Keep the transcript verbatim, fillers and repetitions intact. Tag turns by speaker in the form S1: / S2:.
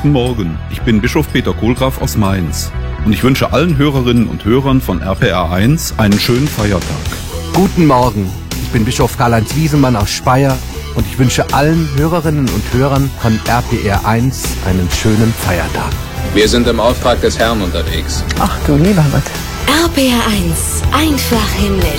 S1: Guten Morgen, ich bin Bischof Peter Kohlgraf aus Mainz und ich wünsche allen Hörerinnen und Hörern von R P R eins einen schönen Feiertag.
S2: Guten Morgen, ich bin Bischof Karl-Heinz Wiesemann aus Speyer und ich wünsche allen Hörerinnen und Hörern von R P R eins einen schönen Feiertag.
S3: Wir sind im Auftrag des Herrn unterwegs.
S4: Ach du lieber Gott.
S5: R P R eins, einfach himmlisch.